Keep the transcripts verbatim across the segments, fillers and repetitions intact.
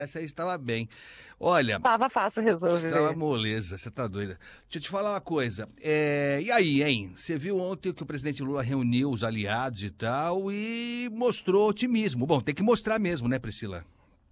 Essa aí estava bem. Olha, Tava fácil estava resolver. moleza, você tá doida. Deixa eu te falar uma coisa. É, e aí, hein? Você viu ontem que o presidente Lula reuniu os aliados e tal e mostrou otimismo. Bom, tem que mostrar mesmo, né, Priscila?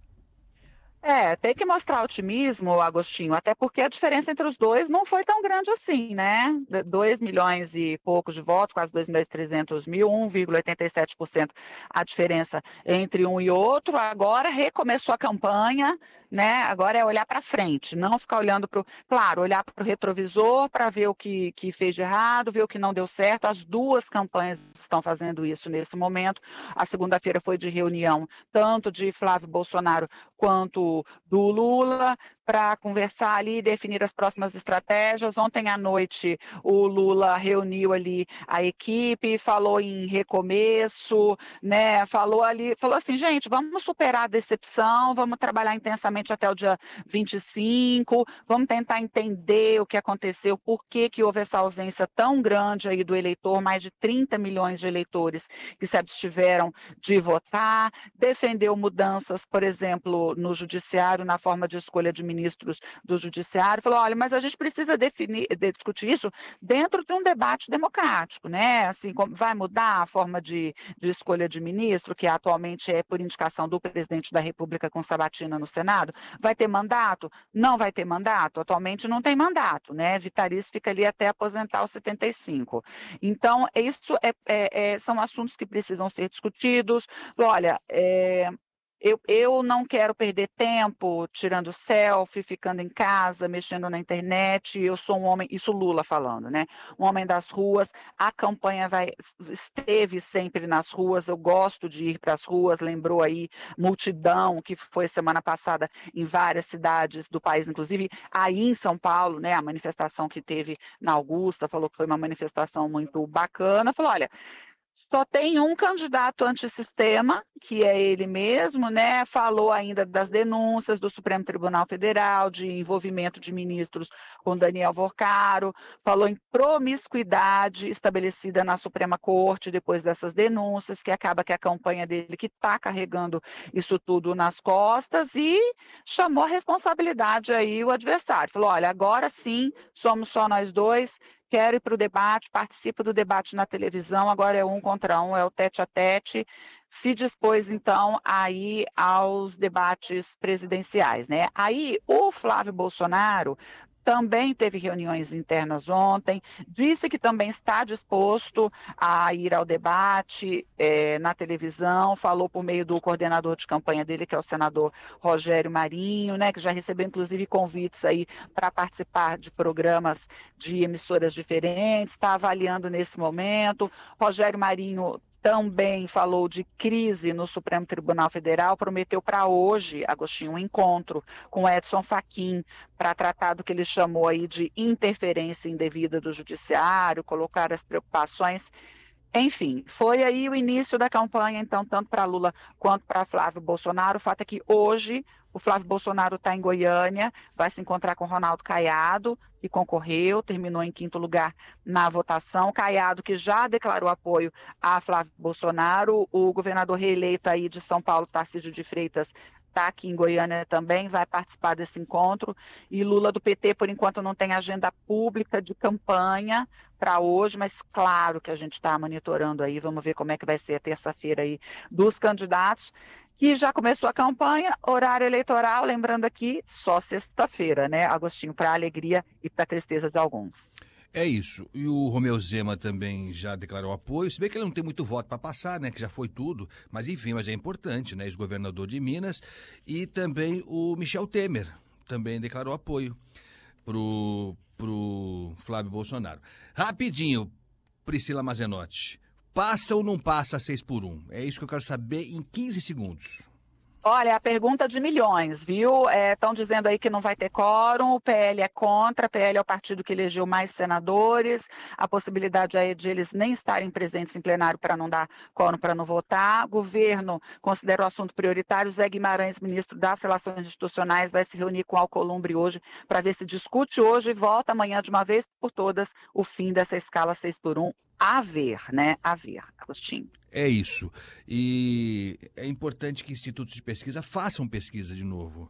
É, tem que mostrar otimismo, Agostinho, até porque a diferença entre os dois não foi tão grande assim, né? Dois milhões e poucos de votos, quase dois milhões e trezentos mil, um vírgula oitenta e sete por cento a diferença entre um e outro. Agora recomeçou a campanha, né? Agora é olhar para frente, não ficar olhando para o... Claro, olhar para o retrovisor para ver o que, que fez de errado, ver o que não deu certo. As duas campanhas estão fazendo isso nesse momento. A segunda-feira foi de reunião, tanto de Flávio Bolsonaro quanto do Lula, para conversar ali e definir as próximas estratégias. Ontem à noite o Lula reuniu ali a equipe, falou em recomeço, né? Falou ali, falou assim, gente, vamos superar a decepção, vamos trabalhar intensamente até o dia vinte e cinco, vamos tentar entender o que aconteceu, por que que houve essa ausência tão grande aí do eleitor, mais de trinta milhões de eleitores que se abstiveram de votar, defendeu mudanças, por exemplo, no judiciário, na forma de escolha de ministros do judiciário, falou, olha, mas a gente precisa definir, discutir isso dentro de um debate democrático, né? Assim, vai mudar a forma de, de escolha de ministro, que atualmente é por indicação do presidente da República com sabatina no Senado? Vai ter mandato? Não vai ter mandato? Atualmente não tem mandato, né? Vitalício fica ali até aposentar os setenta e cinco. Então, isso é, é, é, são assuntos que precisam ser discutidos. Olha, é, eu, eu não quero perder tempo tirando selfie, ficando em casa, mexendo na internet. Eu sou um homem, isso Lula falando, né? Um homem das ruas. A campanha vai, esteve sempre nas ruas. Eu gosto de ir para as ruas. Lembrou aí multidão que foi semana passada em várias cidades do país, inclusive aí em São Paulo, né? A manifestação que teve na Augusta, falou que foi uma manifestação muito bacana. Falou, olha, só tem um candidato antissistema, que é ele mesmo, né? Falou ainda das denúncias do Supremo Tribunal Federal, de envolvimento de ministros com Daniel Vorcaro, falou em promiscuidade estabelecida na Suprema Corte depois dessas denúncias, que acaba que a campanha dele que está carregando isso tudo nas costas, e chamou a responsabilidade aí o adversário. Falou, olha, agora sim, somos só nós dois, quero ir para o debate, participo do debate na televisão, agora é um contra um, é o tete a tete, se dispôs então a ir aos debates presidenciais, né? Aí o Flávio Bolsonaro também teve reuniões internas ontem, disse que também está disposto a ir ao debate é, na televisão, falou por meio do coordenador de campanha dele, que é o senador Rogério Marinho, né, que já recebeu inclusive convites aí para participar de programas de emissoras diferentes, está avaliando nesse momento. Rogério Marinho também falou de crise no Supremo Tribunal Federal, prometeu para hoje, Agostinho, um encontro com Edson Fachin para tratar do que ele chamou aí de interferência indevida do judiciário, colocar as preocupações. Enfim, foi aí o início da campanha, então, tanto para Lula quanto para Flávio Bolsonaro. O fato é que hoje o Flávio Bolsonaro está em Goiânia, vai se encontrar com Ronaldo Caiado, que concorreu, terminou em quinto lugar na votação. Caiado, que já declarou apoio a Flávio Bolsonaro, o governador reeleito aí de São Paulo, Tarcísio de Freitas, está aqui em Goiânia também, vai participar desse encontro. E Lula do P T, por enquanto, não tem agenda pública de campanha para hoje, mas claro que a gente está monitorando aí, vamos ver como é que vai ser a terça-feira aí dos candidatos, que já começou a campanha, horário eleitoral, lembrando aqui, só sexta-feira, né, Agostinho, para a alegria e para a tristeza de alguns. É isso. E o Romeu Zema também já declarou apoio, se bem que ele não tem muito voto para passar, né, que já foi tudo, mas enfim, mas é importante, né, ex-governador de Minas, e também o Michel Temer também declarou apoio pro, pro Flávio Bolsonaro. Rapidinho, Priscila Mazenotti, passa ou não passa seis por um? É isso que eu quero saber em quinze segundos. Olha, a pergunta de milhões, viu? Estão é, dizendo aí que não vai ter quórum, o P L é contra, o P L é o partido que elegeu mais senadores, a possibilidade aí de eles nem estarem presentes em plenário para não dar quórum, para não votar. O governo considera o assunto prioritário, Zé Guimarães, ministro das Relações Institucionais, vai se reunir com o Alcolumbre hoje para ver se discute hoje e vota amanhã de uma vez por todas o fim dessa escala seis por um. A ver, né? A ver, Agostinho. É isso. E é importante que institutos de pesquisa façam pesquisa de novo.